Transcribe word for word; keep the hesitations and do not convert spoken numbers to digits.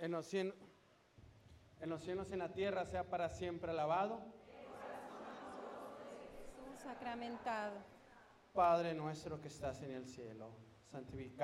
en los cielos, en los cielos y en la tierra sea para siempre alabado. Jesús sacramentado. Padre nuestro que estás en el cielo, santificado